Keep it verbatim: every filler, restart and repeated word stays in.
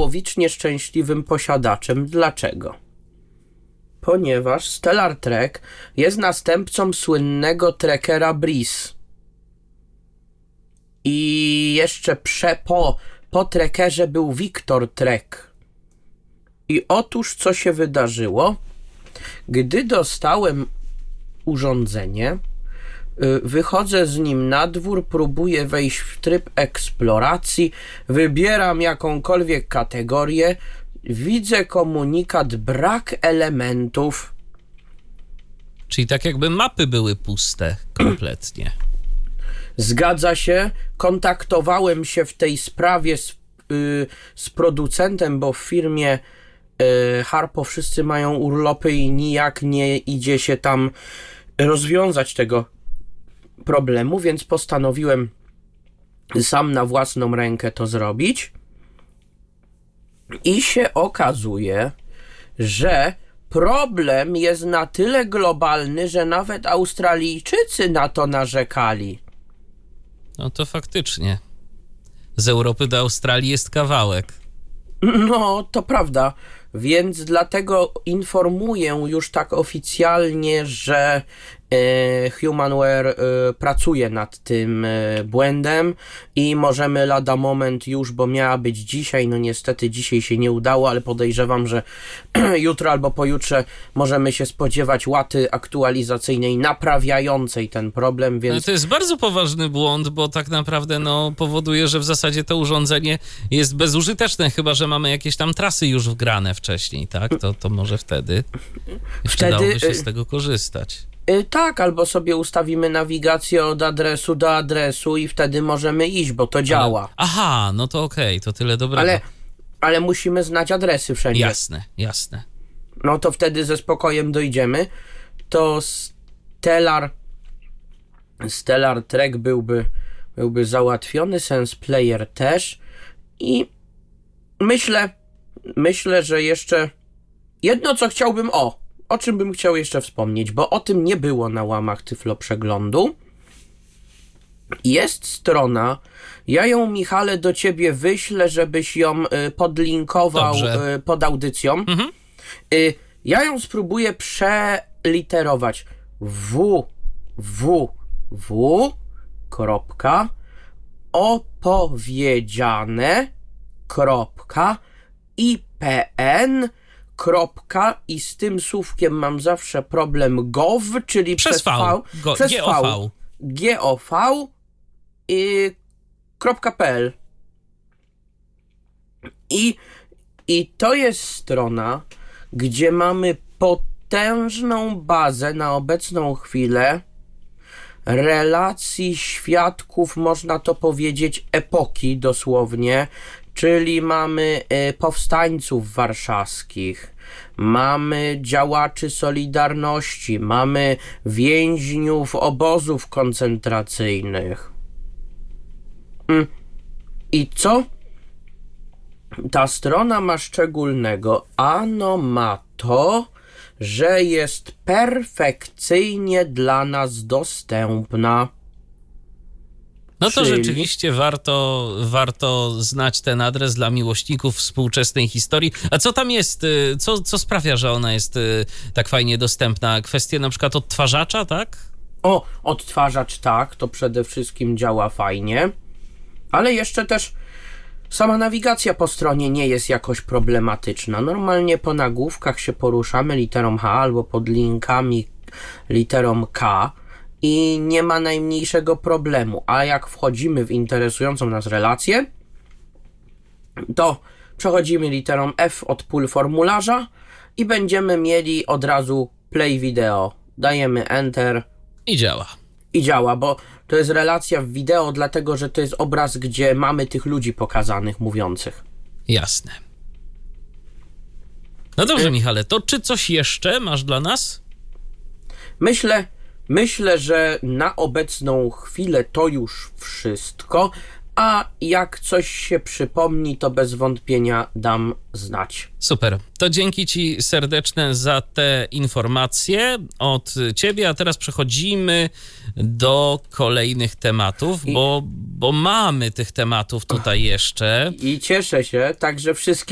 połowicznie szczęśliwym posiadaczem. Dlaczego? Ponieważ Stellar Trek jest następcą słynnego Trekkera Breeze. I jeszcze prze, po, po Trekkerze był Victor Trek. I otóż co się wydarzyło? Gdy dostałem urządzenie, wychodzę z nim na dwór, próbuję wejść w tryb eksploracji, wybieram jakąkolwiek kategorię, widzę komunikat brak elementów. Czyli tak jakby mapy były puste kompletnie. Zgadza się, kontaktowałem się w tej sprawie z, yy, z producentem, bo w firmie yy, Harpo wszyscy mają urlopy i nijak nie idzie się tam rozwiązać tego problemu, więc postanowiłem sam na własną rękę to zrobić. I się okazuje, że problem jest na tyle globalny, że nawet Australijczycy na to narzekali. No to faktycznie. Z Europy do Australii jest kawałek. No, to prawda. Więc dlatego informuję już tak oficjalnie, że e, Humanware e, pracuje nad tym e, błędem i możemy lada moment już, bo miała być dzisiaj, no niestety dzisiaj się nie udało, ale podejrzewam, że jutro albo pojutrze możemy się spodziewać łaty aktualizacyjnej naprawiającej ten problem, więc... Ale to jest bardzo poważny błąd, bo tak naprawdę no, powoduje, że w zasadzie to urządzenie jest bezużyteczne, chyba że mamy jakieś tam trasy już wgrane wcześniej, tak? To, to może wtedy przydałoby się z tego korzystać. Yy, tak, albo sobie ustawimy nawigację od adresu do adresu i wtedy możemy iść, bo to działa. Ale, aha, no to okej, okay, to tyle dobrego. Ale, ale musimy znać adresy wszędzie. Jasne, jasne. No to wtedy ze spokojem dojdziemy. To Stellar Stellar Trek byłby, byłby załatwiony, Sense Player też i myślę, myślę, że jeszcze jedno, co chciałbym, o, o czym bym chciał jeszcze wspomnieć, bo o tym nie było na łamach Tyflo Przeglądu. Jest strona, ja ją, Michale, do ciebie wyślę, żebyś ją y, podlinkował y, pod audycją. Mhm. Y, ja ją spróbuję przeliterować. w w w kropka opowiedziane kropka ipn kropka i z tym słówkiem mam zawsze problem gov, czyli przez, przez V, V, Go, przez gov, gov i .pl. I, I to jest strona, gdzie mamy potężną bazę na obecną chwilę relacji świadków, można to powiedzieć, epoki dosłownie, czyli mamy y, powstańców warszawskich, mamy działaczy Solidarności, mamy więźniów obozów koncentracyjnych. Mm. I co ta strona ma szczególnego? Ano ma to, że jest perfekcyjnie dla nas dostępna. No to Czyli... rzeczywiście warto, warto znać ten adres dla miłośników współczesnej historii. A co tam jest? Co, co sprawia, że ona jest tak fajnie dostępna? Kwestie na przykład odtwarzacza, tak? O, odtwarzacz tak, to przede wszystkim działa fajnie, ale jeszcze też sama nawigacja po stronie nie jest jakoś problematyczna. Normalnie po nagłówkach się poruszamy literą H albo pod linkami literą K i nie ma najmniejszego problemu. A jak wchodzimy w interesującą nas relację, to przechodzimy literą F od pól formularza i będziemy mieli od razu play video. Dajemy enter. I działa. I działa, bo to jest relacja w wideo, dlatego że to jest obraz, gdzie mamy tych ludzi pokazanych, mówiących. Jasne. No dobrze, Michale, to czy coś jeszcze masz dla nas? Myślę, myślę, że na obecną chwilę to już wszystko, a jak coś się przypomni, to bez wątpienia dam znać. Super. To dzięki ci serdeczne za te informacje od ciebie, a teraz przechodzimy do kolejnych tematów, I... bo, bo mamy tych tematów tutaj jeszcze. I cieszę się, także wszystkie